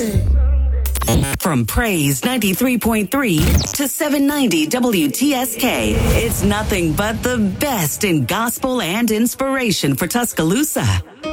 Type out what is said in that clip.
From Praise 93.3 to 790 WTSK, it's nothing but the best in gospel and inspiration for Tuscaloosa.